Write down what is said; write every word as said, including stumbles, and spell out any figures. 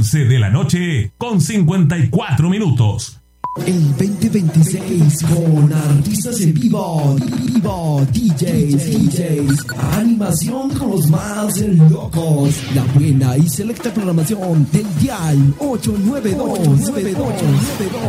once de la noche con cincuenta y cuatro minutos. El veinte veintiséis con artistas en vivo, vivo, D Js, D Js, animación con los más locos, la buena y selecta programación del dial ocho nueve dos nueve dos nueve dos.